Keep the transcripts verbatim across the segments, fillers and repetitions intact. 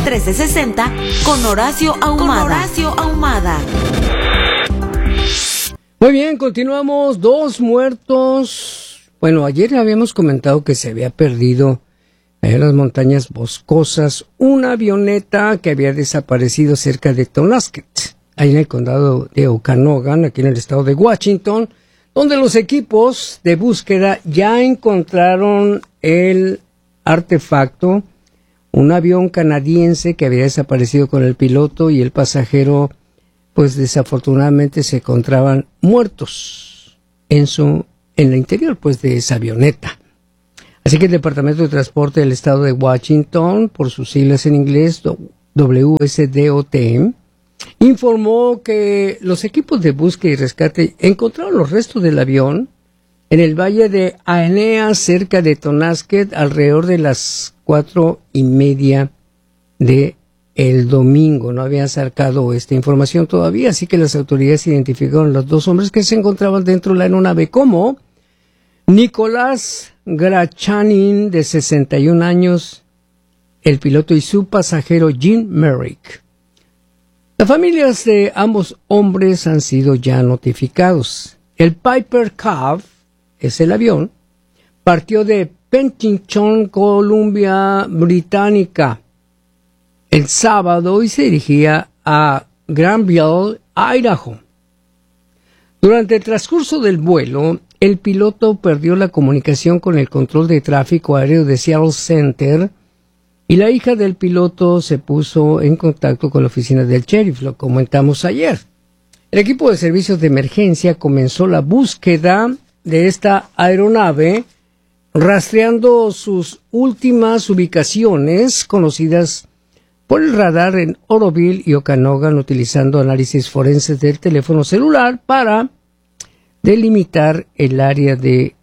trece sesenta con Horacio Ahumada. Con Horacio Ahumada. Muy bien, continuamos. Dos muertos. Bueno, ayer habíamos comentado que se había perdido en las montañas boscosas una avioneta que había desaparecido cerca de Tonasket, ahí en el condado de Okanogan, aquí en el estado de Washington, donde los equipos de búsqueda ya encontraron el artefacto, un avión canadiense que había desaparecido con el piloto y el pasajero, pues desafortunadamente se encontraban muertos en su en el interior pues de esa avioneta. Así que el Departamento de Transporte del Estado de Washington, por sus siglas en inglés, W S D O T, informó que los equipos de búsqueda y rescate encontraron los restos del avión en el valle de Aenea, cerca de Tonasket, alrededor de las cuatro y media de el domingo. No habían sacado esta información todavía, así que las autoridades identificaron a los dos hombres que se encontraban dentro de la aeronave como Nicolás Grachanin, de sesenta y un años, el piloto, y su pasajero Jim Merrick. Las familias de ambos hombres han sido ya notificados. El Piper Cub, es el avión, partió de Penticton, Columbia Británica, el sábado y se dirigía a Granville, Idaho. Durante el transcurso del vuelo, el piloto perdió la comunicación con el control de tráfico aéreo de Seattle Center y la hija del piloto se puso en contacto con la oficina del sheriff, lo comentamos ayer. El equipo de servicios de emergencia comenzó la búsqueda de esta aeronave, rastreando sus últimas ubicaciones conocidas por el radar en Oroville y Okanogan, utilizando análisis forenses del teléfono celular para delimitar el área de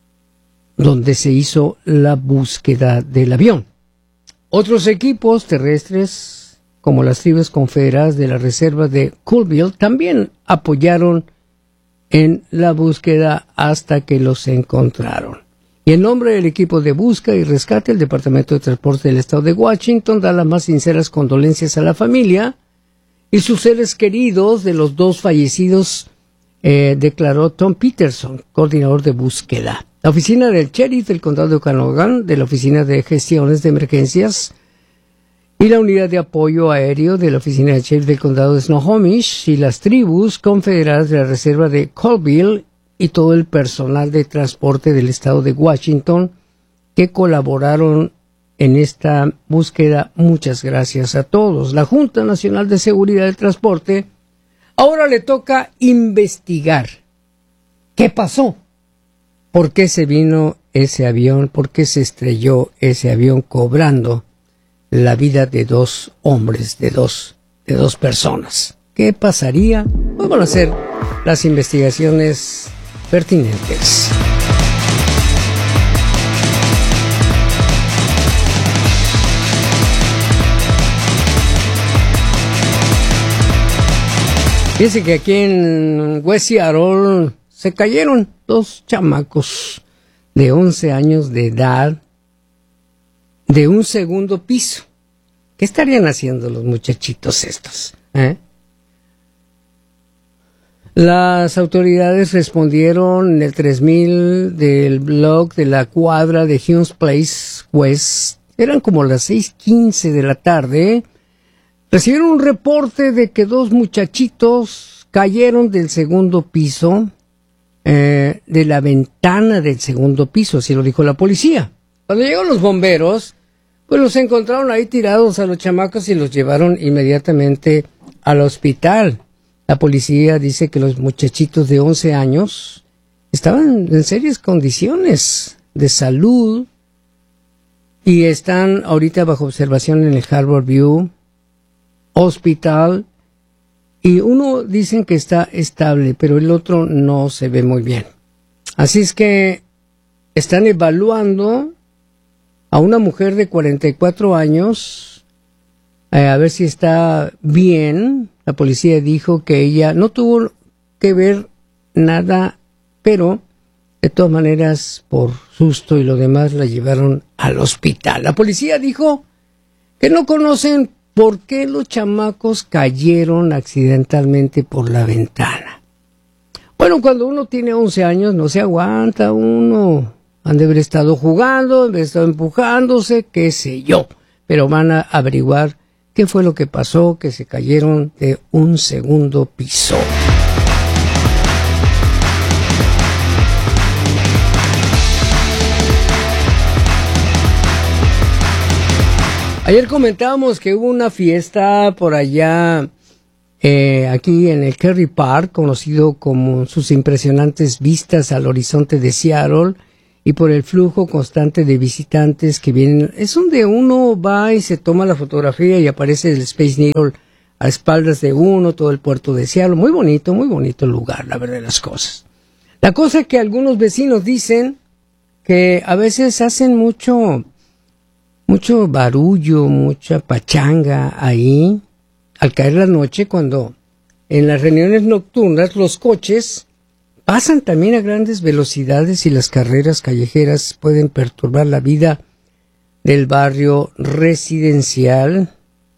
donde se hizo la búsqueda del avión. Otros equipos terrestres, como las tribus confederadas de la reserva de Colville, también apoyaron en la búsqueda hasta que los encontraron. Y en nombre del equipo de búsqueda y rescate, el Departamento de Transporte del Estado de Washington da las más sinceras condolencias a la familia y sus seres queridos de los dos fallecidos, eh, declaró Tom Peterson, coordinador de búsqueda. La oficina del sheriff del condado de Okanogan, de la oficina de gestiones de emergencias y la unidad de apoyo aéreo de la oficina del sheriff del condado de Snohomish y las tribus confederadas de la reserva de Colville y todo el personal de transporte del estado de Washington que colaboraron en esta búsqueda. Muchas gracias a todos. La Junta Nacional de Seguridad del Transporte ahora le toca investigar qué pasó, por qué se vino ese avión, por qué se estrelló ese avión, cobrando la vida de dos hombres, de dos, de dos personas. ¿Qué pasaría? Vamos a hacer las investigaciones pertinentes. Fíjense que aquí en West Seattle se cayeron dos chamacos de once años de edad de un segundo piso. ¿Qué estarían haciendo los muchachitos estos? ¿Eh? Las autoridades respondieron en el tres mil del blog de la cuadra de Humes Place West. Eran como las seis quince de la tarde. Recibieron un reporte de que dos muchachitos cayeron del segundo piso, eh, de la ventana del segundo piso, así lo dijo la policía. Cuando llegaron los bomberos, pues los encontraron ahí tirados a los chamacos y los llevaron inmediatamente al hospital. La policía dice que los muchachitos de once años estaban en serias condiciones de salud y están ahorita bajo observación en el Harbor View Hospital, y uno dicen que está estable, pero el otro no se ve muy bien. Así es que están evaluando a una mujer de cuarenta y cuatro años, eh, a ver si está bien. La policía dijo que ella no tuvo que ver nada, pero de todas maneras, por susto y lo demás, la llevaron al hospital. La policía dijo que no conocen por qué los chamacos cayeron accidentalmente por la ventana. Bueno, cuando uno tiene once años no se aguanta uno. Han de haber estado jugando, han de haber estado empujándose, qué sé yo. Pero van a averiguar qué fue lo que pasó, que se cayeron de un segundo piso. Ayer comentábamos que hubo una fiesta por allá, eh, aquí en el Kerry Park, conocido como sus impresionantes vistas al horizonte de Seattle, y por el flujo constante de visitantes que vienen. Es donde uno va y se toma la fotografía y aparece el Space Needle a espaldas de uno, todo el puerto de Seattle. Muy bonito, muy bonito el lugar, la verdad de las cosas. La cosa es que algunos vecinos dicen que a veces hacen mucho... mucho barullo, mucha pachanga ahí, al caer la noche, cuando en las reuniones nocturnas los coches pasan también a grandes velocidades y las carreras callejeras pueden perturbar la vida del barrio residencial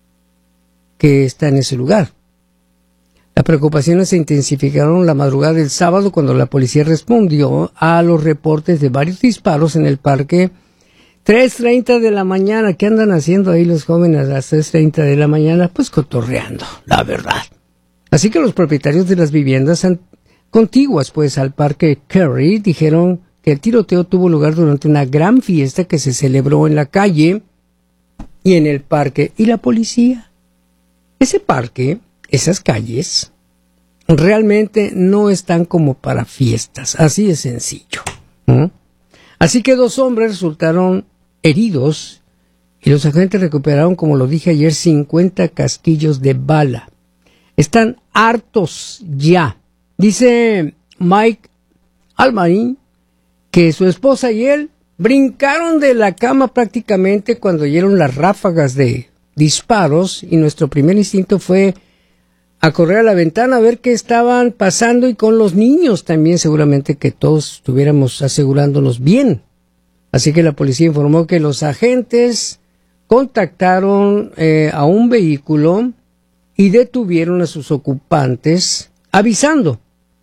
que está en ese lugar. Las preocupaciones se intensificaron la madrugada del sábado cuando la policía respondió a los reportes de varios disparos en el parque. tres treinta de la mañana, ¿qué andan haciendo ahí los jóvenes a las tres treinta de la mañana? Pues cotorreando, la verdad. Así que los propietarios de las viviendas han, contiguas pues al parque Kerry dijeron que el tiroteo tuvo lugar durante una gran fiesta que se celebró en la calle y en el parque. ¿Y la policía? Ese parque, esas calles, realmente no están como para fiestas, así de sencillo. ¿Mm? Así que dos hombres resultaron heridos y los agentes recuperaron, como lo dije ayer, cincuenta casquillos de bala. Están hartos ya. Dice Mike Almarin que su esposa y él brincaron de la cama prácticamente cuando oyeron las ráfagas de disparos y nuestro primer instinto fue a correr a la ventana a ver qué estaban pasando y con los niños también seguramente que todos estuviéramos asegurándonos bien. Así que la policía informó que los agentes contactaron eh, a un vehículo y detuvieron a sus ocupantes avisando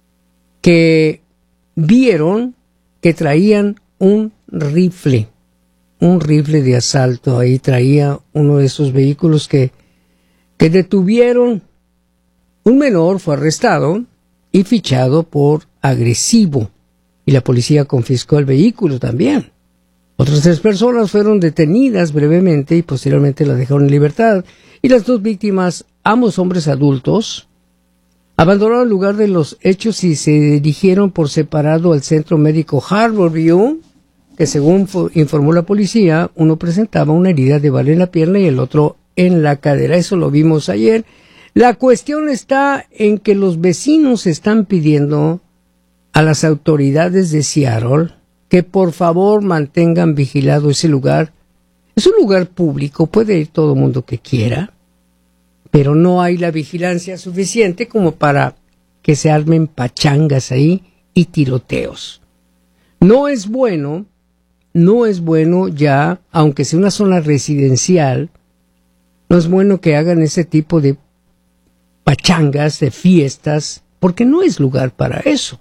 que vieron que traían un rifle, un rifle de asalto. Ahí traía uno de esos vehículos que, que detuvieron. Un menor fue arrestado y fichado por agresivo y la policía confiscó el vehículo también. Otras tres personas fueron detenidas brevemente y posteriormente las dejaron en libertad y las dos víctimas, ambos hombres adultos, abandonaron el lugar de los hechos y se dirigieron por separado al centro médico Harborview, que según informó la policía, uno presentaba una herida de bala en la pierna y el otro en la cadera. Eso lo vimos ayer. La cuestión está en que los vecinos están pidiendo a las autoridades de Seattle que por favor mantengan vigilado ese lugar. Es un lugar público, puede ir todo el mundo que quiera, pero no hay la vigilancia suficiente como para que se armen pachangas ahí y tiroteos. No es bueno, no es bueno ya, aunque sea una zona residencial, no es bueno que hagan ese tipo de pachangas, de fiestas, porque no es lugar para eso.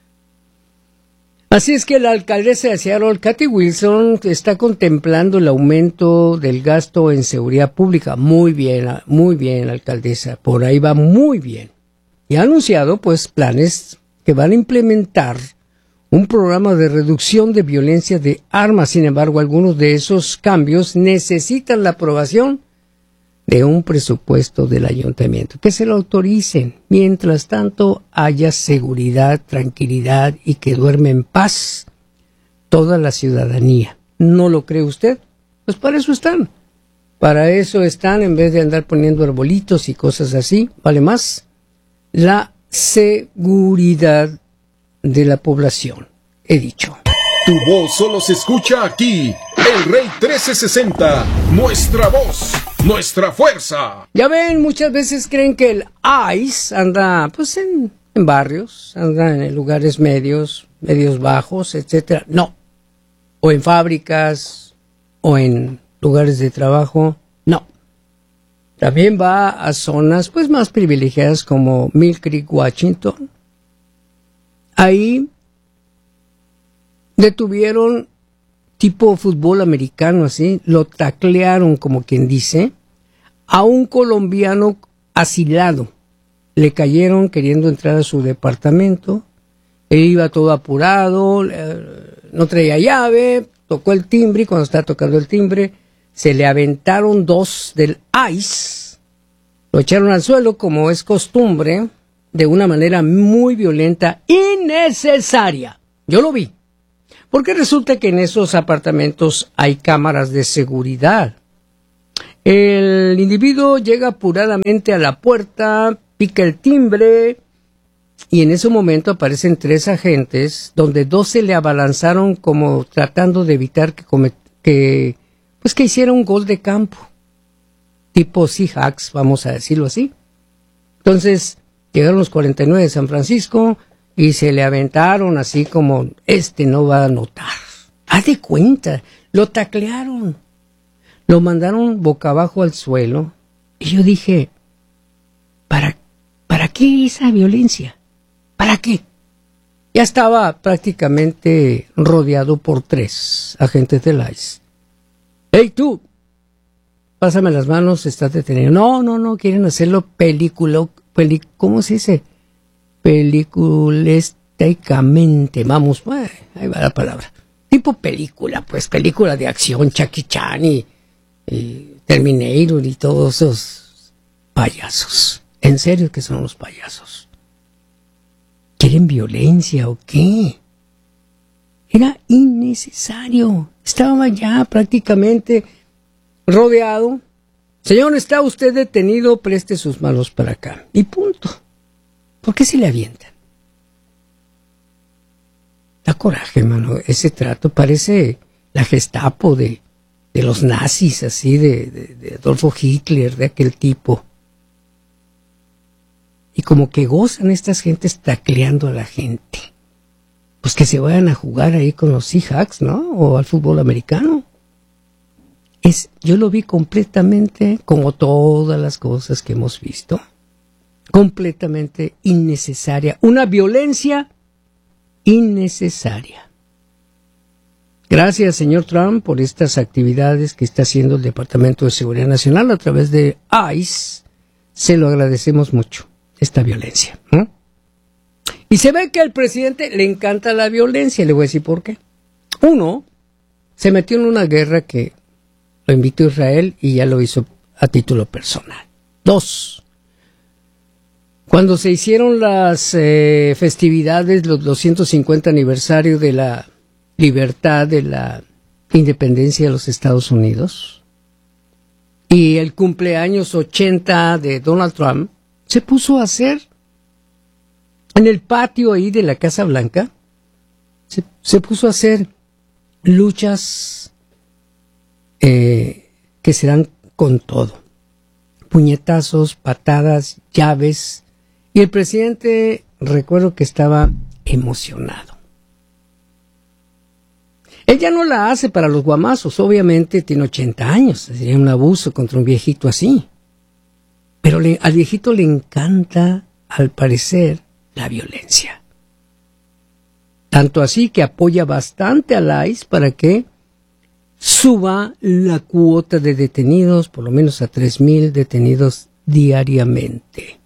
Así es que la alcaldesa de Seattle, Kathy Wilson, está contemplando el aumento del gasto en seguridad pública. Muy bien, muy bien, alcaldesa, por ahí va muy bien. Y ha anunciado, pues, planes que van a implementar un programa de reducción de violencia de armas. Sin embargo, algunos de esos cambios necesitan la aprobación de un presupuesto del ayuntamiento, que se lo autoricen. Mientras tanto, haya seguridad, tranquilidad y que duerme en paz toda la ciudadanía. ¿No lo cree usted? Pues para eso están. Para eso están, en vez de andar poniendo arbolitos y cosas así, vale más la seguridad de la población, he dicho. Tu voz solo se escucha aquí, El Rey trece sesenta, nuestra voz, nuestra fuerza. Ya ven, muchas veces creen que el ICE anda pues en, en barrios, anda en lugares medios, medios bajos, etcétera. No. O en fábricas, o en lugares de trabajo. No. También va a zonas pues más privilegiadas como Mill Creek, Washington. Ahí detuvieron tipo fútbol americano, así, lo taclearon, como quien dice, a un colombiano asilado. Le cayeron queriendo entrar a su departamento. Él iba todo apurado, no traía llave, tocó el timbre y cuando estaba tocando el timbre se le aventaron dos del ICE, lo echaron al suelo como es costumbre, de una manera muy violenta, innecesaria. Yo lo vi, porque resulta que en esos apartamentos hay cámaras de seguridad. El individuo llega apuradamente a la puerta, pica el timbre, y en ese momento aparecen tres agentes, donde dos se le abalanzaron como tratando de evitar que, comet- que pues que hiciera un gol de campo, tipo Seahawks, vamos a decirlo así. Entonces llegaron los cuarenta y nueve de San Francisco y se le aventaron así como, este no va a notar. Haz de cuenta, lo taclearon, lo mandaron boca abajo al suelo, y yo dije, ¿para, ¿para qué esa violencia? ¿Para qué? Ya estaba prácticamente rodeado por tres agentes del ICE. ¡Hey, tú! Pásame las manos, estás detenido. No, no, no, quieren hacerlo película, peli, ¿cómo se dice? Peliculesticamente, vamos, eh, ahí va la palabra. Tipo película, pues, película de acción, Jackie Chan y, y Terminator y todos esos payasos. ¿En serio que son los payasos? ¿Quieren violencia o qué? Era innecesario. Estaba ya prácticamente rodeado. Señor, ¿está usted detenido? Preste sus manos para acá. Y punto. ¿Por qué se le avientan? Da coraje, hermano. Ese trato parece la Gestapo de, de los nazis, así, de, de, de Adolfo Hitler, de aquel tipo. Y como que gozan estas gentes tacleando a la gente. Pues que se vayan a jugar ahí con los Seahawks, ¿no? O al fútbol americano. Es, yo lo vi completamente, como todas las cosas que hemos visto, completamente innecesaria. Una violencia innecesaria. Gracias, señor Trump, por estas actividades que está haciendo el Departamento de Seguridad Nacional a través de ICE. Se lo agradecemos mucho, esta violencia, ¿no? Y se ve que al presidente le encanta la violencia. Le voy a decir por qué. Uno, se metió en una guerra que lo invitó Israel y ya lo hizo a título personal. Dos, cuando se hicieron las eh, festividades, los doscientos cincuenta aniversario de la libertad, de la independencia de los Estados Unidos, y el cumpleaños ochenta de Donald Trump, se puso a hacer en el patio ahí de la Casa Blanca, se, se puso a hacer luchas eh, que serán con todo. Puñetazos, patadas, llaves. Y el presidente, recuerdo que estaba emocionado. Él ya no la hace para los guamazos, obviamente tiene ochenta años, sería un abuso contra un viejito así. Pero le, al viejito le encanta, al parecer, la violencia. Tanto así que apoya bastante al ICE para que suba la cuota de detenidos, por lo menos a tres mil detenidos diariamente.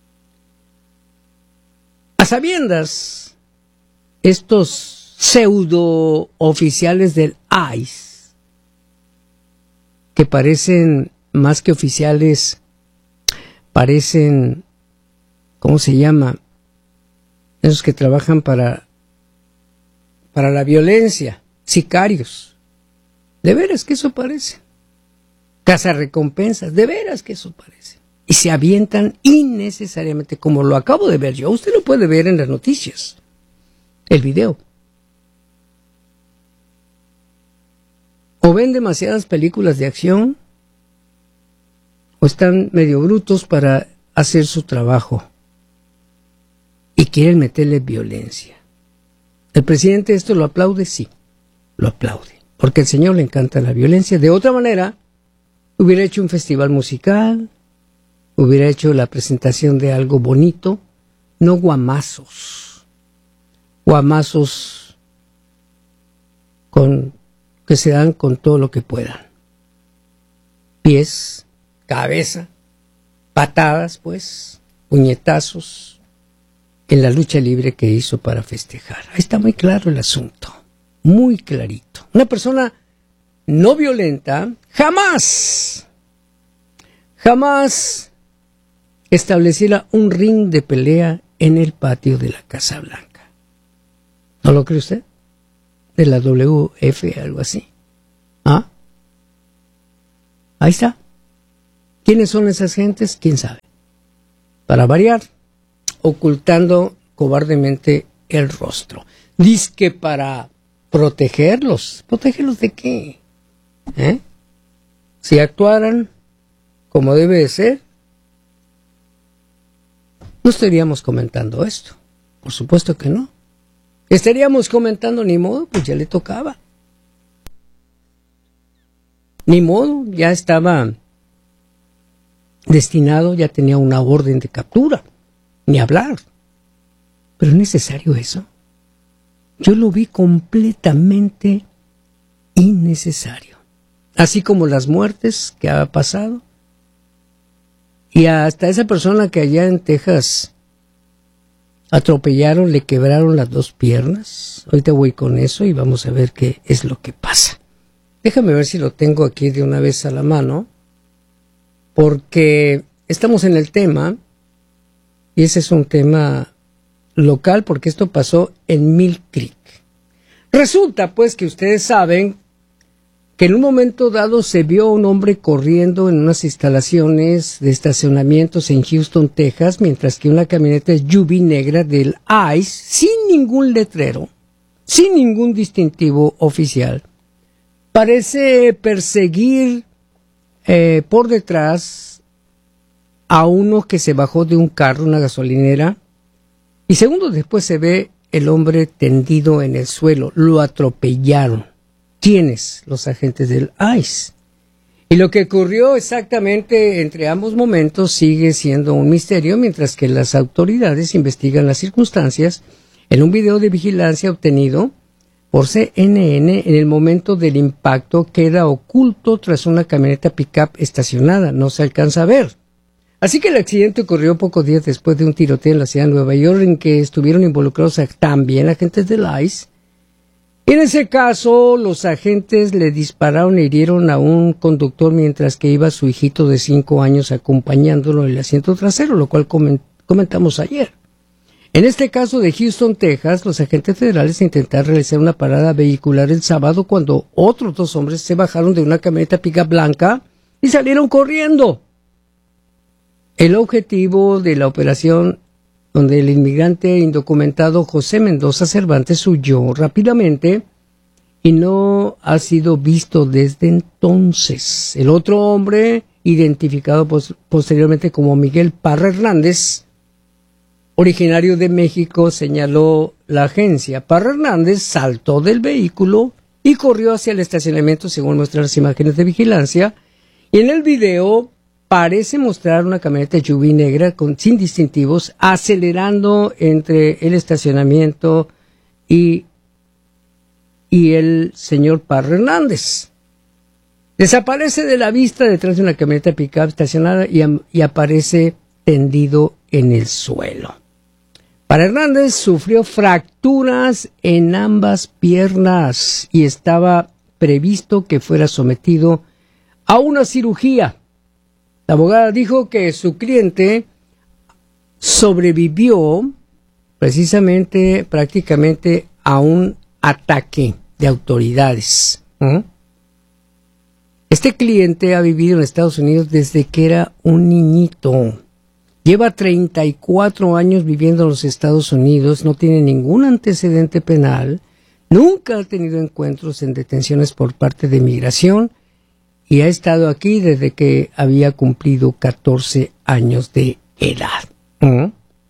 A sabiendas, estos pseudo oficiales del ICE, que parecen más que oficiales, parecen, ¿cómo se llama? Esos que trabajan para, para la violencia, sicarios. De veras que eso parece. Cazarrecompensas, de veras que eso parece. Y se avientan innecesariamente, como lo acabo de ver yo. Usted lo puede ver en las noticias, el video. O ven demasiadas películas de acción, o están medio brutos para hacer su trabajo. Y quieren meterle violencia. ¿El presidente esto lo aplaude? Sí, lo aplaude. Porque al señor le encanta la violencia. De otra manera, hubiera hecho un festival musical, hubiera hecho la presentación de algo bonito, no guamazos, guamazos con, que se dan con todo lo que puedan. Pies, cabeza, patadas, pues, puñetazos, en la lucha libre que hizo para festejar. Ahí está muy claro el asunto, muy clarito. Una persona no violenta jamás, jamás estableciera un ring de pelea en el patio de la Casa Blanca. ¿No lo cree usted? De la W F, algo así. ¿Ah? Ahí está. ¿Quiénes son esas gentes? ¿Quién sabe? Para variar, ocultando cobardemente el rostro. Dice que para protegerlos. ¿Protegerlos de qué? ¿Eh? Si actuaran como debe de ser, no estaríamos comentando esto. Por supuesto que no. Estaríamos comentando, ni modo, pues ya le tocaba. Ni modo, ya estaba destinado, ya tenía una orden de captura. Ni hablar. Pero ¿es necesario eso? Yo lo vi completamente innecesario. Así como las muertes que ha pasado. Y hasta esa persona que allá en Texas atropellaron, le quebraron las dos piernas. Ahorita voy con eso y vamos a ver qué es lo que pasa. Déjame ver si lo tengo aquí de una vez a la mano, porque estamos en el tema, y ese es un tema local, porque esto pasó en Mill Creek. Resulta, pues, que ustedes saben que en un momento dado se vio a un hombre corriendo en unas instalaciones de estacionamientos en Houston, Texas, mientras que una camioneta S U V negra del ICE, sin ningún letrero, sin ningún distintivo oficial, parece perseguir eh, por detrás a uno que se bajó de un carro, una gasolinera, y segundos después se ve el hombre tendido en el suelo. Lo atropellaron. ¿Quiénes? Los agentes del ICE. Y lo que ocurrió exactamente entre ambos momentos sigue siendo un misterio, mientras que las autoridades investigan las circunstancias en un video de vigilancia obtenido por C N N. En el momento del impacto queda oculto tras una camioneta pick-up estacionada. No se alcanza a ver. Así que el accidente ocurrió pocos días después de un tiroteo en la ciudad de Nueva York en que estuvieron involucrados también agentes del ICE. En ese caso, los agentes le dispararon e hirieron a un conductor mientras que iba su hijito de cinco años acompañándolo en el asiento trasero, lo cual comentamos ayer. En este caso de Houston, Texas, los agentes federales intentaron realizar una parada vehicular el sábado cuando otros dos hombres se bajaron de una camioneta pick-up blanca y salieron corriendo. El objetivo de la operación, donde el inmigrante indocumentado José Mendoza Cervantes huyó rápidamente y no ha sido visto desde entonces. El otro hombre, identificado pos- posteriormente como Miguel Parra Hernández, originario de México, señaló la agencia. Parra Hernández saltó del vehículo y corrió hacia el estacionamiento, según muestran las imágenes de vigilancia, y en el video parece mostrar una camioneta S U V negra con, sin distintivos, acelerando entre el estacionamiento y, y el señor Parra Hernández. Desaparece de la vista detrás de una camioneta pick-up estacionada y, y aparece tendido en el suelo. Parra Hernández sufrió fracturas en ambas piernas y estaba previsto que fuera sometido a una cirugía. La abogada dijo que su cliente sobrevivió precisamente, prácticamente, a un ataque de autoridades. ¿Mm? Este cliente ha vivido en Estados Unidos desde que era un niñito. Lleva treinta y cuatro años viviendo en los Estados Unidos, no tiene ningún antecedente penal, nunca ha tenido encuentros en detenciones por parte de migración, y ha estado aquí desde que había cumplido catorce años de edad. ¿Mm?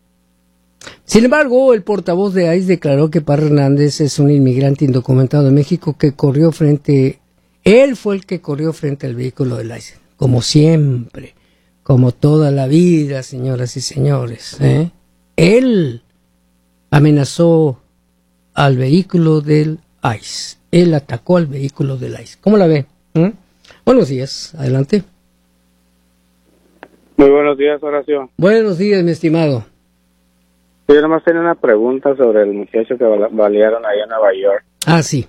Sin embargo, el portavoz de ICE declaró que Parra Hernández es un inmigrante indocumentado de México que corrió frente, él fue el que corrió frente al vehículo del ICE, como siempre. como toda la vida, señoras y señores, ¿eh? Él amenazó al vehículo del ICE. Él atacó al vehículo del ICE. ¿Cómo la ve? ¿Mm? Buenos días, adelante. Muy buenos días, Horacio. Buenos días, mi estimado. Yo nomás tenía una pregunta sobre el muchacho que balearon allá en Nueva York. Ah, sí.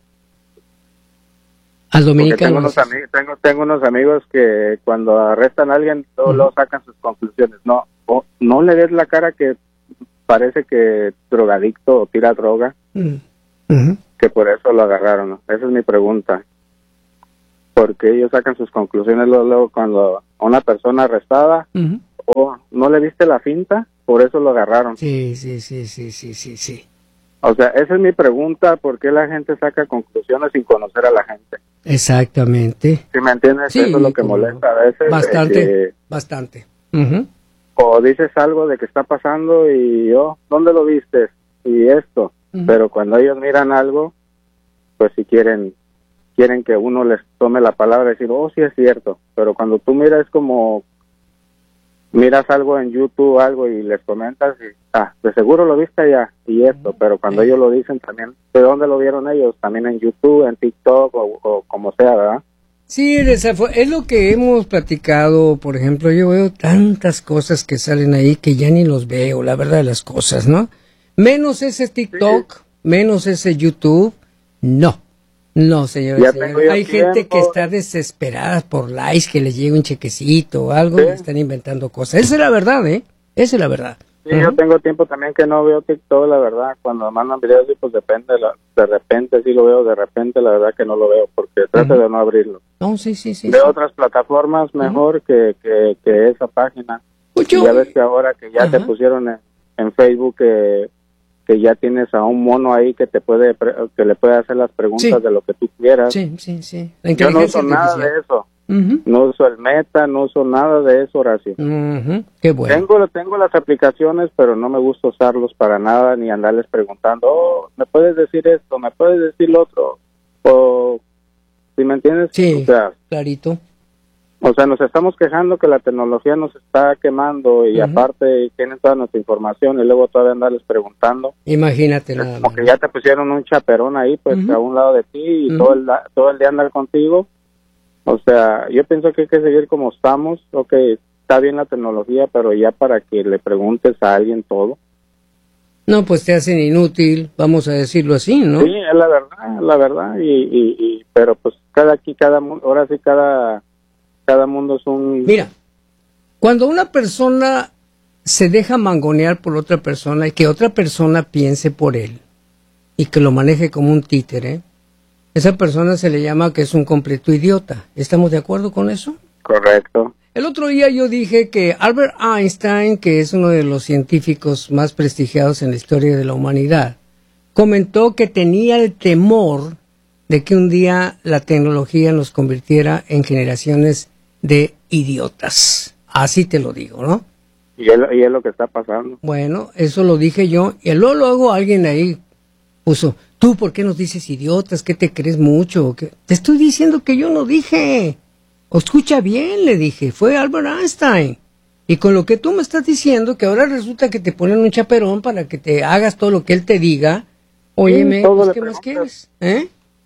Al dominicano. Tengo unos, amigos, tengo, tengo unos amigos que cuando arrestan a alguien, todos uh-huh. lo sacan sus conclusiones. No, o, no le des la cara que parece que drogadicto o tira droga, uh-huh. que por eso lo agarraron, ¿no? Esa es mi pregunta. Porque ellos sacan sus conclusiones luego, luego cuando una persona arrestada, uh-huh. o no le viste la finta, por eso lo agarraron. Sí, sí, sí, sí, sí, sí, sí. O sea, esa es mi pregunta, ¿por qué la gente saca conclusiones sin conocer a la gente? Exactamente. ¿Sí me entiendes? Sí, eso es lo que molesta a veces. Bastante, que, bastante. Uh-huh. O dices algo de que está pasando y yo, oh, ¿dónde lo viste? Y esto. Uh-huh. Pero cuando ellos miran algo, pues si quieren quieren que uno les tome la palabra y decir, oh, sí es cierto. Pero cuando tú miras como, miras algo en YouTube, algo y les comentas, y, ah, de seguro lo viste allá, y esto. Pero cuando ellos lo dicen también, ¿de dónde lo vieron ellos? También en YouTube, en TikTok o, o como sea, ¿verdad? Sí, es lo que hemos platicado. Por ejemplo, yo veo tantas cosas que salen ahí que ya ni los veo, la verdad de las cosas, ¿no? Menos ese TikTok, sí. menos ese YouTube, no. No, señores, señores. Hay tiempo. Gente que está desesperada por likes, que les llegue un chequecito o algo, ¿sí? Y están inventando cosas. Esa es la verdad, ¿eh? Esa es la verdad. Sí, uh-huh. Yo tengo tiempo también que no veo TikTok, la verdad. Cuando mandan videos, pues depende, la, de repente sí lo veo, de repente la verdad que no lo veo, porque trato uh-huh. de no abrirlo. No, sí, sí, sí. De sí. otras plataformas mejor uh-huh. que, que, que esa página. Pues yo... Ya ves que ahora que ya uh-huh. te pusieron en, en Facebook que... que ya tienes a un mono ahí que te puede que le puede hacer las preguntas sí. de lo que tú quieras. Sí, sí, sí. Yo no uso nada de eso. Uh-huh. No uso el Meta, no uso nada de eso, Horacio. Uh-huh. Qué bueno. Tengo, tengo las aplicaciones, pero no me gusta usarlos para nada, ni andarles preguntando, oh, ¿me puedes decir esto? ¿Me puedes decir lo otro? O, ¿sí me entiendes? Sí, o sea, clarito. O sea, nos estamos quejando que la tecnología nos está quemando y uh-huh. aparte tienen toda nuestra información y luego todavía andarles preguntando. Imagínate es nada como más. Que ya te pusieron un chaperón ahí, pues, uh-huh. a un lado de ti y uh-huh. todo, el, todo el día andar contigo. O sea, yo pienso que hay que seguir como estamos. Ok, está bien la tecnología, pero ya para que le preguntes a alguien todo. No, pues te hacen inútil, vamos a decirlo así, ¿no? Sí, es la verdad, la verdad. Y, y, y pero pues cada aquí, cada, ahora sí cada... Cada mundo es un... Mira, cuando una persona se deja mangonear por otra persona y que otra persona piense por él y que lo maneje como un títere, esa persona se le llama que es un completo idiota. ¿Estamos de acuerdo con eso? Correcto. El otro día yo dije que Albert Einstein, que es uno de los científicos más prestigiados en la historia de la humanidad, comentó que tenía el temor de que un día la tecnología nos convirtiera en generaciones de idiotas. Así te lo digo, ¿no? Y es, y es lo que está pasando. Bueno, eso lo dije yo. Y luego, luego alguien ahí puso, ¿tú por qué nos dices idiotas? ¿Qué te crees mucho? ¿Qué? Te estoy diciendo que yo no dije. O escucha bien, le dije. Fue Albert Einstein. Y con lo que tú me estás diciendo, que ahora resulta que te ponen un chaperón para que te hagas todo lo que él te diga. Óyeme, sí, pues, ¿qué más quieres? ¿Eh?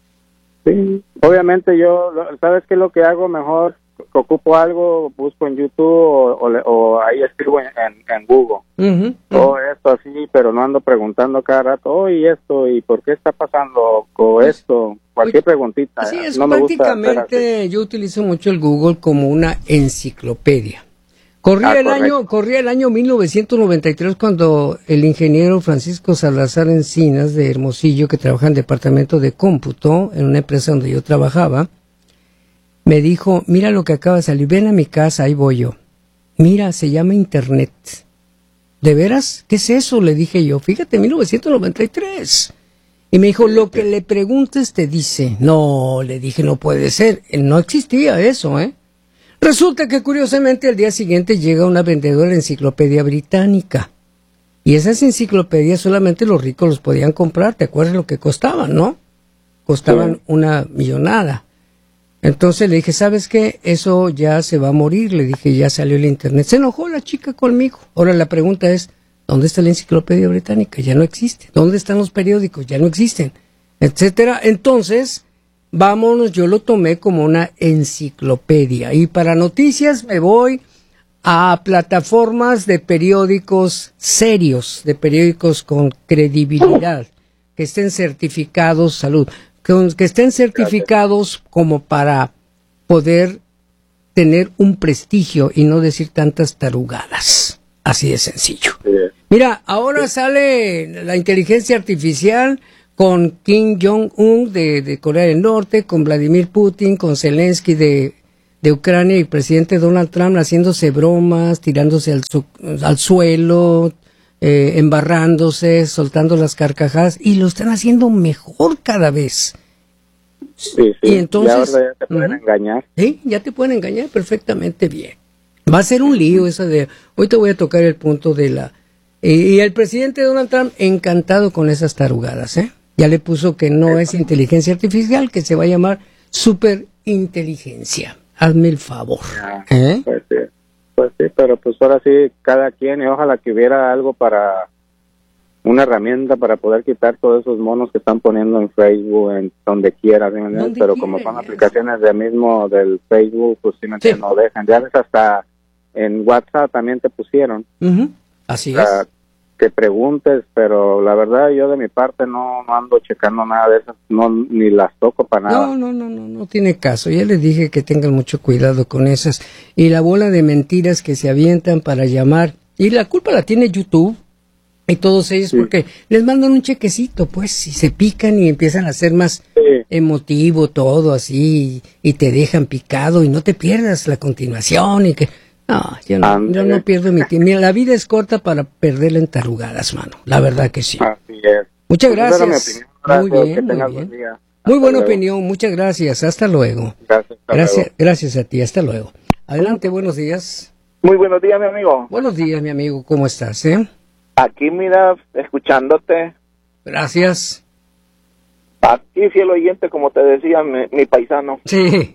Sí, obviamente yo, ¿sabes qué es lo que hago mejor? Ocupo algo, busco en YouTube o, o, o ahí escribo en, en, en Google. Uh-huh, uh-huh. Oh, esto así, pero no ando preguntando cada rato, oh, y esto, y por qué está pasando, o pues, pues, esto, cualquier preguntita. Así es, no prácticamente yo utilizo mucho el Google como una enciclopedia. Corría ah, el año, corría el año mil novecientos noventa y tres cuando el ingeniero Francisco Salazar Encinas de Hermosillo, que trabaja en el departamento de cómputo en una empresa donde yo trabajaba, me dijo, mira lo que acaba de salir, ven a mi casa, ahí voy yo. Mira, se llama Internet. ¿De veras? ¿Qué es eso? Le dije yo, fíjate, mil novecientos noventa y tres. Y me dijo, lo que le preguntes te dice. No, le dije, no puede ser. No existía eso, ¿eh? Resulta que curiosamente al día siguiente llega una vendedora de enciclopedia británica. Y esas enciclopedias solamente los ricos los podían comprar. ¿Te acuerdas lo que costaban, no? Costaban sí. una millonada. Entonces le dije, ¿sabes qué? Eso ya se va a morir. Le dije, ya salió el internet. Se enojó la chica conmigo. Ahora la pregunta es, ¿dónde está la enciclopedia británica? Ya no existe. ¿Dónde están los periódicos? Ya no existen. Etcétera. Entonces, vámonos, yo lo tomé como una enciclopedia. Y para noticias me voy a plataformas de periódicos serios, de periódicos con credibilidad, que estén certificados, salud, que, que estén certificados como para poder tener un prestigio y no decir tantas tarugadas. Así de sencillo. Mira, ahora sale la inteligencia artificial con Kim Jong-un de, de Corea del Norte, con Vladimir Putin, con Zelensky de, de Ucrania y presidente Donald Trump haciéndose bromas, tirándose al, su, al suelo, eh, embarrándose, soltando las carcajadas, y lo están haciendo mejor cada vez. Sí, sí. Y entonces, y ahora ya te pueden uh-huh. engañar. Sí, ya te pueden engañar perfectamente bien. Va a ser un lío eso de... Hoy te voy a tocar el punto de la... Y, y el presidente Donald Trump encantado con esas tarugadas, ¿eh? Ya le puso que no es inteligencia artificial, que se va a llamar superinteligencia. Hazme el favor. ¿Eh? Pues sí, pues sí, pero pues ahora sí, cada quien, y ojalá que hubiera algo para... una herramienta para poder quitar todos esos monos que están poniendo en Facebook, en donde quiera, ¿sí? Pero quiera, como son aplicaciones de mismo del Facebook, pues sí, sí. no dejan. Ya ves, hasta en WhatsApp también te pusieron. Uh-huh. Así es. Que preguntes, pero la verdad yo de mi parte no, no ando checando nada de esas, no, ni las toco para nada. No, no, no, no, no tiene caso. Ya les dije que tengan mucho cuidado con esas. Y la bola de mentiras que se avientan para llamar. Y la culpa la tiene YouTube. Y todos ellos, sí. porque les mandan un chequecito, pues, y se pican y empiezan a hacer más sí. emotivo todo así, y, y te dejan picado y no te pierdas la continuación y que... No, yo no, yo no pierdo mi tiempo. Mira, la vida es corta para perderla en tarugadas, mano. La verdad que sí. Así es. Muchas gracias. Muy bien, muy bien. Muy buena opinión, muchas gracias. Hasta luego. Gracias, hasta gracias, luego. Gracias a ti, hasta luego. Adelante, buenos días. Muy buenos días, mi amigo. Buenos días, mi amigo, ¿cómo estás, eh? Aquí, mira, escuchándote. Gracias. Aquí, fiel oyente, como te decía, mi, mi paisano. Sí.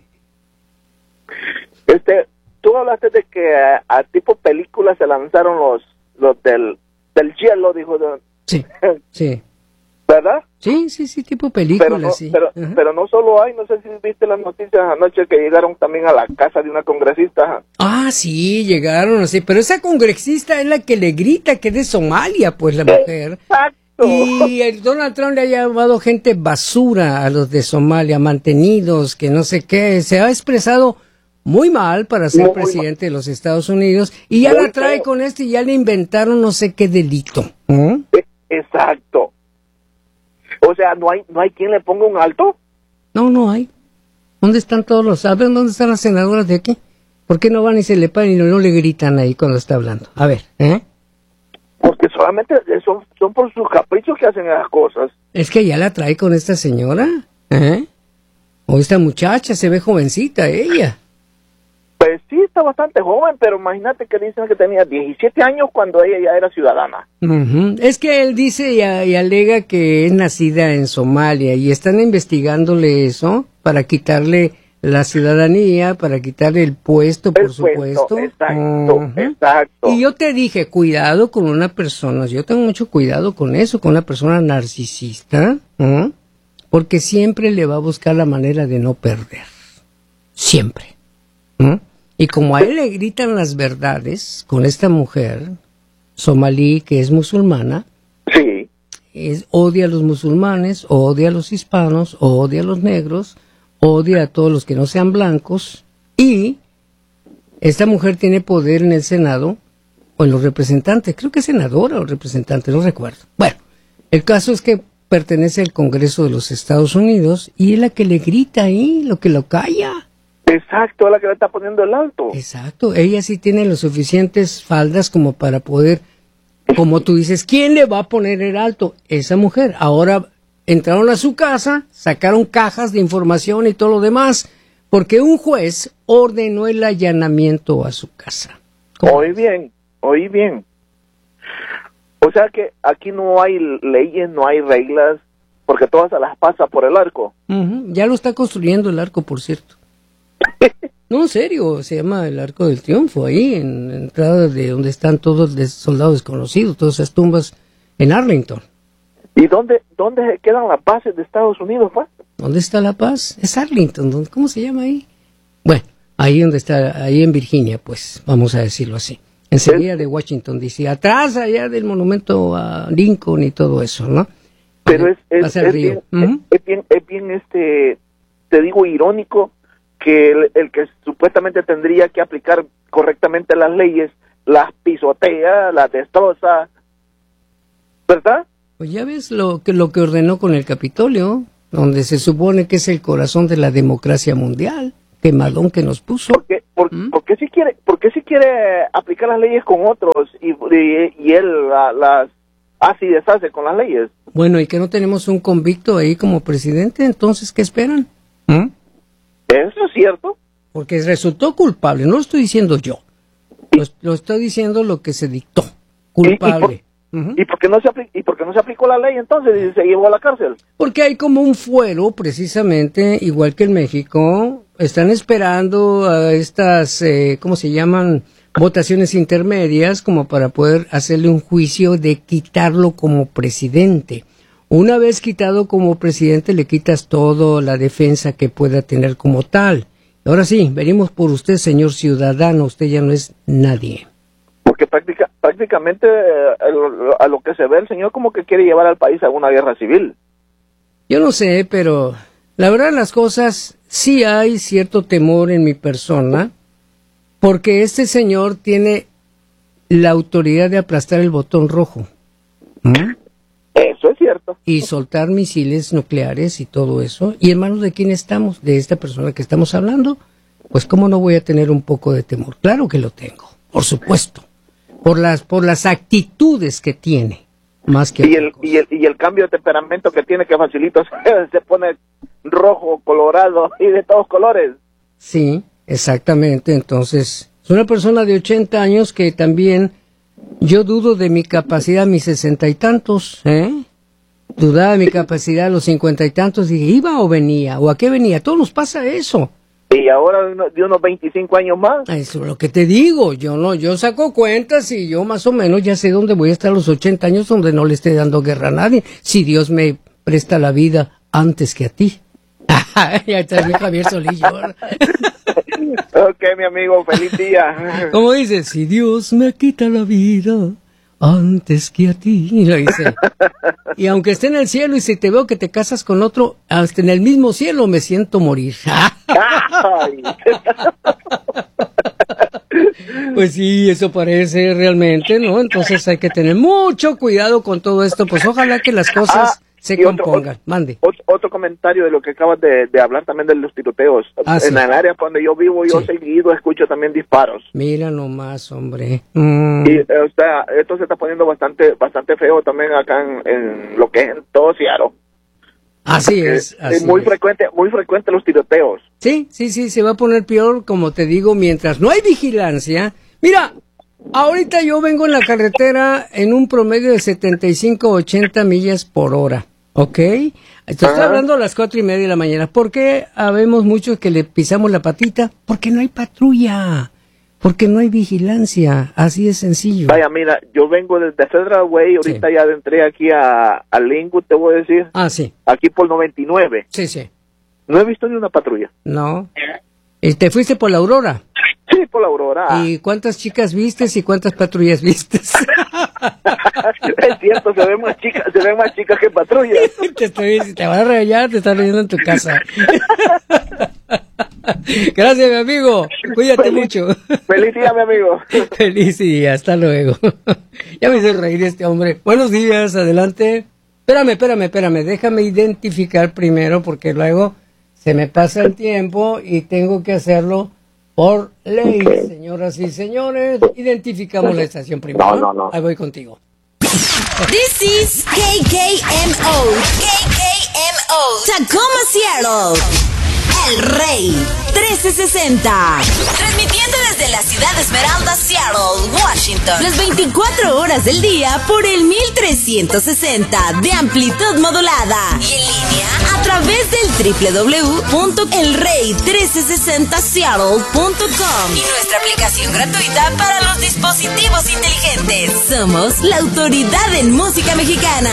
Este, tú hablaste de que a, a tipo película se lanzaron los los del, del hielo, dijo. De, sí, sí. ¿Verdad? Sí, sí, sí, tipo película, pero no, sí. Pero, uh-huh. pero no solo hay, no sé si viste las noticias anoche que llegaron también a la casa de una congresista. Ah, sí, llegaron, así, pero esa congresista es la que le grita que es de Somalia, pues, la mujer. Exacto. Y el Donald Trump le ha llamado gente basura a los de Somalia, mantenidos, que no sé qué, se ha expresado muy mal para ser muy presidente mal. de los Estados Unidos, y ya muy la trae feo. Con este y ya le inventaron no sé qué delito. ¿Mm? Exacto. O sea, ¿no hay no hay quien le ponga un alto? No, no hay. ¿Dónde están todos los... ¿Saben dónde están las senadoras de aquí? ¿Por qué no van y se le paran y no, no le gritan ahí cuando está hablando? A ver, ¿eh? Porque solamente son, son por sus caprichos que hacen esas cosas. Es que ya la trae con esta señora, ¿eh? O esta muchacha, se ve jovencita ella. Pues sí, está bastante joven, pero imagínate que dicen que tenía diecisiete años cuando ella ya era ciudadana. Uh-huh. Es que él dice y, y alega que es nacida en Somalia y están investigándole eso para quitarle la ciudadanía, para quitarle el puesto, por el supuesto. Puesto, exacto, uh-huh. exacto. Y yo te dije, cuidado con una persona, yo tengo mucho cuidado con eso, con una persona narcisista, ¿eh? Porque siempre le va a buscar la manera de no perder. Siempre. ¿Mm? Y como a él le gritan las verdades con esta mujer somalí que es musulmana, sí. es, odia a los musulmanes, odia a los hispanos, odia a los negros, odia a todos los que no sean blancos, y esta mujer tiene poder en el Senado o en los representantes, creo que es senadora o representante, no recuerdo. Bueno, el caso es que pertenece al Congreso de los Estados Unidos y es la que le grita ahí, lo que lo calla. Exacto, es la que le está poniendo el alto. Exacto, ella sí tiene los suficientes faldas como para poder, como tú dices, ¿quién le va a poner el alto? Esa mujer. Ahora entraron a su casa, sacaron cajas de información y todo lo demás, porque un juez ordenó el allanamiento a su casa. Oí bien, oí bien. O sea que aquí no hay leyes, no hay reglas, porque todas se las pasa por el arco. Uh-huh. Ya lo está construyendo el arco, por cierto. No, en serio, se llama el Arco del Triunfo, ahí en la entrada de donde están todos los soldados desconocidos, todas esas tumbas en Arlington. ¿Y dónde, dónde quedan las bases de Estados Unidos, pues? ¿Dónde está La Paz? Es Arlington, ¿dónde- ¿cómo se llama ahí? Bueno, ahí donde está, ahí en Virginia, pues, vamos a decirlo así. Enseguida de Washington, D C, atrás allá del monumento a Lincoln y todo eso, ¿no? Pero es, es, Hacia el es río. bien, Ujú. es, es bien, es bien, este, te digo, irónico que el, el que supuestamente tendría que aplicar correctamente las leyes, las pisotea, las destroza, ¿verdad? Pues ya ves lo que, lo que ordenó con el Capitolio, donde se supone que es el corazón de la democracia mundial, quemadón que nos puso. Porque, por, ¿Mm? porque si quiere, porque si quiere aplicar las leyes con otros y, y, y él la- las hace y deshace con las leyes. Bueno, y que no tenemos un convicto ahí como presidente, entonces, ¿qué esperan? ¿Mm? Eso es cierto. Porque resultó culpable, no lo estoy diciendo yo, lo, lo estoy diciendo lo que se dictó, culpable. Ujú. ¿Y por qué no se apli- y por qué no se aplicó la ley entonces y se llevó a la cárcel? Porque hay como un fuero, precisamente, igual que en México, están esperando a estas, eh, ¿cómo se llaman? Votaciones intermedias, como para poder hacerle un juicio de quitarlo como presidente. Una vez quitado como presidente, le quitas toda la defensa que pueda tener como tal. Ahora sí, venimos por usted, señor ciudadano, usted ya no es nadie. Porque práctica, prácticamente eh, el- a lo que se ve el señor como que quiere llevar al país a una guerra civil. Yo no sé, pero la verdad las cosas, sí hay cierto temor en mi persona, porque este señor tiene la autoridad de aplastar el botón rojo. ¿Mm? Eso es cierto. Y soltar misiles nucleares y todo eso. ¿Y en manos de quién estamos? De esta persona que estamos hablando. Pues cómo no voy a tener un poco de temor. Claro que lo tengo, por supuesto. Por las, por las actitudes que tiene, más que Y otra el, cosa. y, el, y el cambio de temperamento que tiene que facilito se, se pone rojo, colorado y de todos colores. Sí, exactamente. Entonces, es una persona de ochenta años que también yo dudo de mi capacidad a mis sesenta y tantos, ¿eh? Dudaba de mi capacidad a los cincuenta y tantos. Dije, ¿iba o venía? ¿O a qué venía? Todos nos pasa eso. Y ahora de uno- de unos veinticinco años más. Eso es lo que te digo. Yo no, yo saco cuentas y yo más o menos ya sé dónde voy a estar a los ochenta años, donde no le esté dando guerra a nadie. Si Dios me presta la vida antes que a ti. Ya está mi Javier Solillo. Ok, mi amigo, feliz día. ¿Cómo dice? Si Dios me quita la vida antes que a ti. Y lo dice. Y aunque esté en el cielo y si te veo que te casas con otro, hasta en el mismo cielo me siento morir. Ay. Pues sí, eso parece realmente, ¿no? Entonces hay que tener mucho cuidado con todo esto. Pues ojalá que las cosas Ah, se y otro- compongan. Mande. Otro, otro comentario de lo que acabas de, de hablar también de los tiroteos. Ah, en sí. el área donde yo vivo, yo Sí. seguido escucho también disparos. Mira nomás, hombre. Mm. Y, eh, o sea, esto se está poniendo bastante bastante feo también acá en, en lo que es en todo Seattle. Así es. Es Así muy es. frecuente, muy frecuente los tiroteos. Sí, sí, sí, se va a poner peor, como te digo, mientras no hay vigilancia. Mira, ahorita yo vengo en la carretera en un promedio de setenta y cinco, ochenta millas por hora, ¿ok? Te estoy Ajá. hablando a las cuatro y media de la mañana. ¿Por qué habemos muchos que le pisamos la patita? Porque no hay patrulla, porque no hay vigilancia, así de sencillo. Vaya, mira, yo vengo desde Federal Way, ahorita Sí. ya entré aquí a, a Linwood, te voy a decir, Ah, sí, aquí por noventa y nueve. sí, sí, No he visto ni una patrulla. no. ¿Y te fuiste por la Aurora? Sí, por la Aurora. ¿Y cuántas chicas vistes y cuántas patrullas vistes? Es cierto, se ven más chicas, se ven más chicas que patrullas. te, estoy, te van a regañar, te están leyendo en tu casa. Gracias, mi amigo. Cuídate Feliz- mucho. Feliz día, mi amigo. Feliz día, hasta luego. Ya me hizo reír este hombre. Buenos días, adelante. Espérame, espérame, espérame. Déjame identificar primero porque luego se me pasa el tiempo y tengo que hacerlo por ley. Ok. Señoras y señores, identificamos la estación primero. No, no, no. Ahí voy contigo. This is K K M O. K K M O. Tacoma, Seattle. El Rey trece sesenta. Transmitiendo desde la ciudad de Esmeralda, Seattle, Washington. Las veinticuatro horas del día por el mil trescientos sesenta de amplitud modulada. Y en línea a través través del doble u doble u doble u punto el rey trece sesenta seattle punto com y nuestra aplicación gratuita para los dispositivos inteligentes. Somos la autoridad en música mexicana.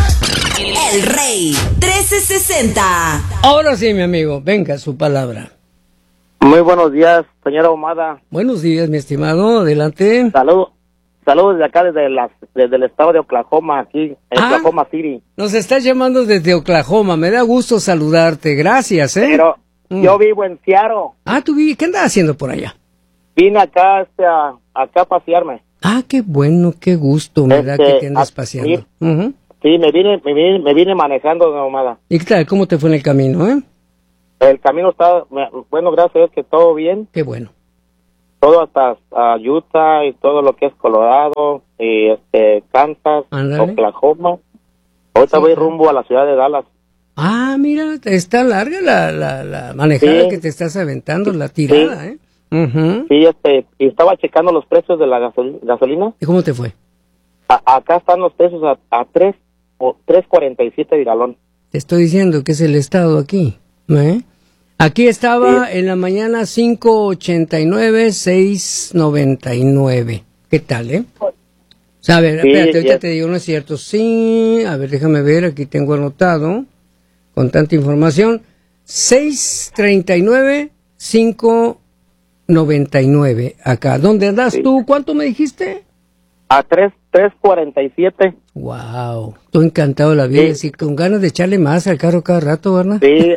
El Rey trece sesenta. Ahora sí, mi amigo, venga su palabra. Muy buenos días, señora Ahumada. Buenos días, mi estimado, adelante. Saludos, saludos desde acá, desde, las, desde el estado de Oklahoma, aquí, en Ah, Oklahoma City. Nos estás llamando desde Oklahoma, me da gusto saludarte, gracias, ¿eh? Pero Mm. yo vivo en Seattle. Ah, tú vi, ¿qué andas haciendo por allá? Vine acá, este, a, acá a pasearme. Ah, qué bueno, qué gusto, me da Este, que te andas a- paseando. sí. Ujú. Sí, me vine, me vine, me vine manejando, Ahumada. ¿Y qué tal? ¿Cómo te fue en el camino, eh? El camino está, me- bueno, gracias a Dios que todo bien. Qué bueno. Todo hasta a Utah y todo lo que es Colorado, y este, Kansas, Ándale. Oklahoma. Ahorita Sí, voy claro. rumbo a la ciudad de Dallas. Ah, mira, está larga la, la, la manejada Sí. que te estás aventando, la tirada, ¿eh? Ujú. Sí, este, y estaba checando los precios de la gasol- gasolina. ¿Y cómo te fue? A- acá están los precios a, a tres o tres cuarenta y siete el galón. Te estoy diciendo que es el estado aquí, ¿eh? Aquí estaba en la mañana cinco ochenta y nueve, seis noventa y nueve. ¿Qué tal, eh? O sea, a ver, Sí, espérate, ahorita ya- te digo, no es cierto. Sí, a ver, déjame ver, aquí tengo anotado, con tanta información. seis treinta y nueve, cinco noventa y nueve, acá. ¿Dónde andas Sí. tú? ¿Cuánto me dijiste? A tres tres cuarenta y siete. Wow, estoy encantado de la vida, Sí. y con ganas de echarle más al carro cada rato, ¿verdad? Sí.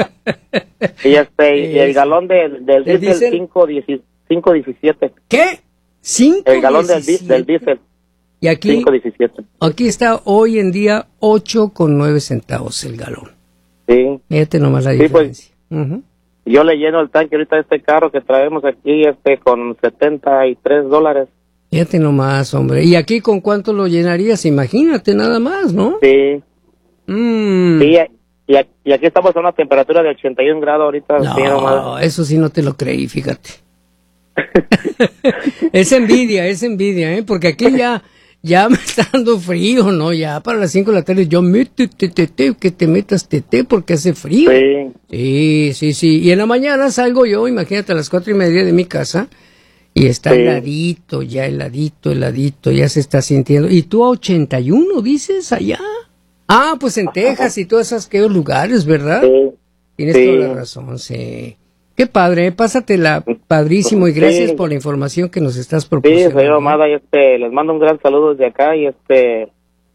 y este, y el Es- galón del, del ¿del diésel diésel? cinco diecisiete. ¿Qué? cinco El galón del, di- del diésel Y aquí, cinco diecisiete. aquí está hoy en día ocho con nueve centavos el galón. Sí. Fíjate nomás la Sí, pues. diferencia. Ujú. Yo le lleno el tanque ahorita de este carro que traemos aquí este con setenta y tres dólares. Fíjate nomás, hombre. ¿Y aquí con cuánto lo llenarías? Imagínate nada más, ¿no? Sí. Mm. Sí, y, a- y aquí estamos a una temperatura de ochenta y un grados ahorita. sí, nomás. No, eso sí no te lo creí, fíjate. Es envidia, es envidia, ¿eh? Porque aquí ya, ya me está dando frío, ¿no? Ya para las cinco de la tarde yo métete, tete, que te metas tete porque hace frío. Sí. Sí, sí, sí. Y en la mañana salgo yo, imagínate, a las cuatro y media de mi casa y está Sí. heladito, ya heladito, heladito, ya se está sintiendo. ¿Y tú a ochenta y uno dices allá? Ah, pues en Texas y todos esos aquellos lugares, ¿verdad? Sí. Tienes Sí. toda la razón, sí. Qué padre, pásatela padrísimo y gracias Sí. por la información que nos estás Sí, proporcionando. señor Ahumada, y este, les mando un gran saludo desde acá y este,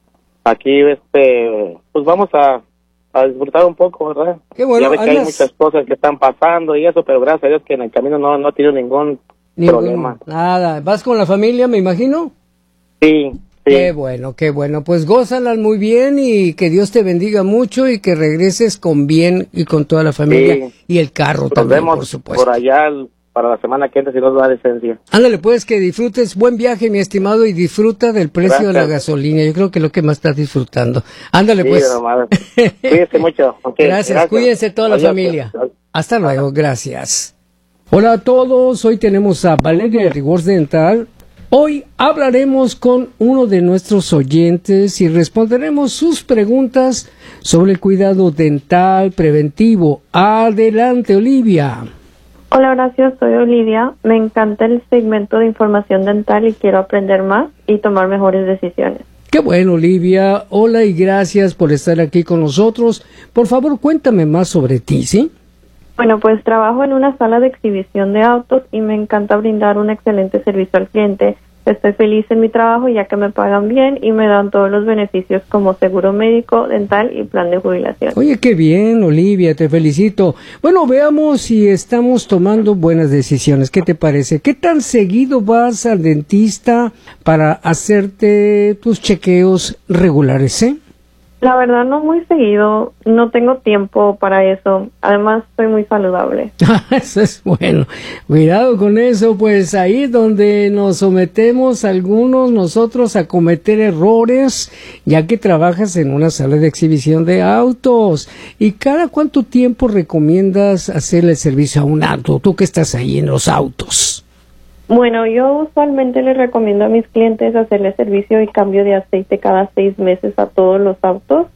aquí, este, pues vamos a, a disfrutar un poco, ¿verdad? Qué bueno, ya ves que hay andas- muchas cosas que están pasando y eso, pero gracias a Dios que en el camino no, no he tenido ningún Ningún- problema. Nada, ¿vas con la familia, me imagino? Sí, sí. Qué bueno, qué bueno. Pues gózalas muy bien y que Dios te bendiga mucho y que regreses con bien y con toda la familia Sí. y el carro Nos también, vemos por supuesto. por allá el- para la semana que entra si nos da licencia. Ándale, pues, que disfrutes. Buen viaje, mi estimado, y disfruta del precio de la Gracias. gasolina. Yo creo que es lo que más estás disfrutando. Ándale, Sí, pues. señor Ahumada. Cuídese mucho. Ok, Gracias, cuídense toda la Adiós. familia. Hasta luego, gracias. Hola a todos, hoy tenemos a Valeria de Rewards Dental. Hoy hablaremos con uno de nuestros oyentes y responderemos sus preguntas sobre el cuidado dental preventivo. Adelante, Olivia. Hola Horacio, soy Olivia. Me encanta el segmento de información dental y quiero aprender más y tomar mejores decisiones. Qué bueno, Olivia. Hola y gracias por estar aquí con nosotros. Por favor, cuéntame más sobre ti, ¿sí? Bueno, pues trabajo en una sala de exhibición de autos y me encanta brindar un excelente servicio al cliente. Estoy feliz en mi trabajo ya que me pagan bien y me dan todos los beneficios como seguro médico, dental y plan de jubilación. Oye, qué bien, Olivia, te felicito. Bueno, veamos si estamos tomando buenas decisiones. ¿Qué te parece? ¿Qué tan seguido vas al dentista para hacerte tus chequeos regulares, eh? La verdad no muy seguido, no tengo tiempo para eso. Además, soy muy saludable. Eso es bueno. Cuidado con eso, pues ahí es donde nos sometemos algunos nosotros a cometer errores, ya que trabajas en una sala de exhibición de autos. ¿Y cada cuánto tiempo recomiendas hacerle servicio a un auto? Tú que estás ahí en los autos. Bueno, yo usualmente les recomiendo a mis clientes hacerle servicio y cambio de aceite cada seis meses a todos los autos.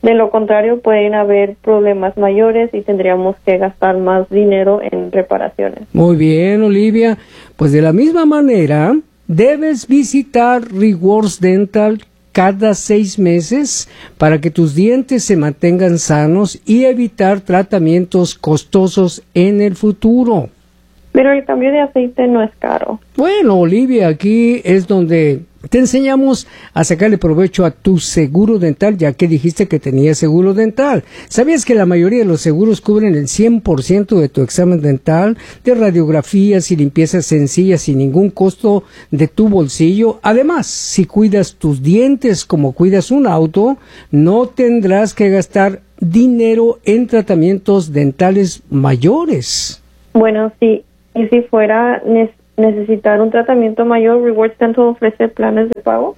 De lo contrario, pueden haber problemas mayores y tendríamos que gastar más dinero en reparaciones. Muy bien, Olivia. Pues de la misma manera, debes visitar Rewards Dental cada seis meses para que tus dientes se mantengan sanos y evitar tratamientos costosos en el futuro. Pero el cambio de aceite no es caro. Bueno, Olivia, aquí es donde te enseñamos a sacarle provecho a tu seguro dental, ya que dijiste que tenías seguro dental. ¿Sabías que la mayoría de los seguros cubren el cien por ciento de tu examen dental, de radiografías y limpiezas sencillas sin ningún costo de tu bolsillo? Además, si cuidas tus dientes como cuidas un auto, no tendrás que gastar dinero en tratamientos dentales mayores. Bueno, sí. Y si fuera ne- necesitar un tratamiento mayor, Rewards Dental ofrece planes de pago.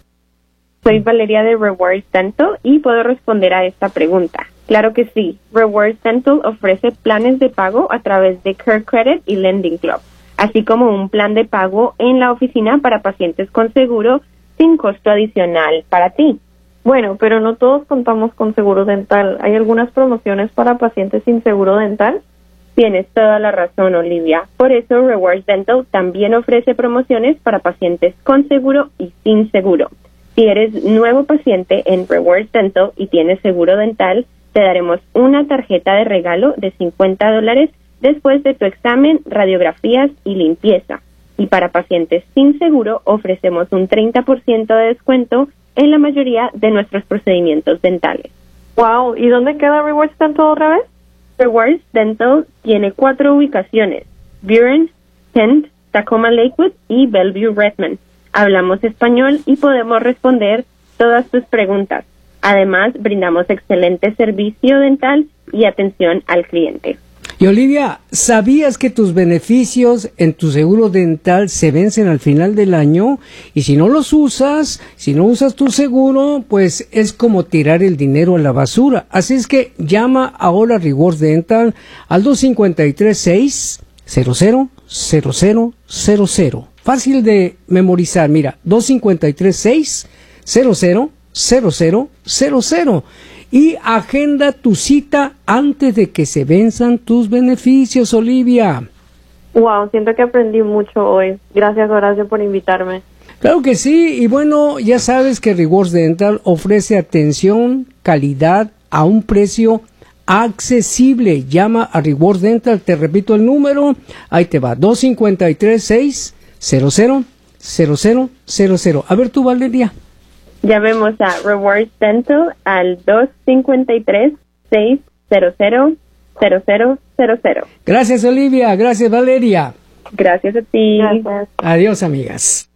Soy Valeria de Rewards Dental y puedo responder a esta pregunta. Claro que sí. Rewards Dental ofrece planes de pago a través de Care Credit y Lending Club, así como un plan de pago en la oficina para pacientes con seguro sin costo adicional para ti. Bueno, pero no todos contamos con seguro dental. ¿Hay algunas promociones para pacientes sin seguro dental? Tienes toda la razón, Olivia. Por eso, Rewards Dental también ofrece promociones para pacientes con seguro y sin seguro. Si eres nuevo paciente en Rewards Dental y tienes seguro dental, te daremos una tarjeta de regalo de cincuenta dólares después de tu examen, radiografías y limpieza. Y para pacientes sin seguro, ofrecemos un treinta por ciento de descuento en la mayoría de nuestros procedimientos dentales. Wow, ¿y dónde queda Rewards Dental otra vez? Rewards Dental tiene cuatro ubicaciones: Buren, Kent, Tacoma Lakewood y Bellevue Redmond. Hablamos español y podemos responder todas tus preguntas. Además, brindamos excelente servicio dental y atención al cliente. Y Olivia, ¿sabías que tus beneficios en tu seguro dental se vencen al final del año? Y si no los usas, si no usas tu seguro, pues es como tirar el dinero a la basura. Así es que llama ahora a Rewards Dental al dos cinco tres, seis cero cero cero cero cero cero. Fácil de memorizar, mira, dos cinco tres, seis cero cero cero cero cero cero. Y agenda tu cita antes de que se venzan tus beneficios, Olivia. Wow, siento que aprendí mucho hoy. Gracias, Horacio, por invitarme. Claro que sí, y bueno, ya sabes que Rewards Dental ofrece atención, calidad a un precio accesible. Llama a Rewards Dental, te repito el número, ahí te va, dos cinco tres, seis cero cero cero cero cero cero. A ver tú, Valeria. Llamemos a Rewards Dental al dos cinco tres, seis cero cero cero cero cero cero. Gracias, Olivia. Gracias, Valeria. Gracias a ti. Gracias. Adiós, amigas.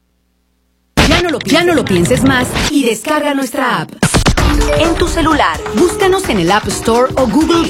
Ya no lo, ya no lo pienses más y descarga nuestra app. En tu celular, búscanos en el App Store o Google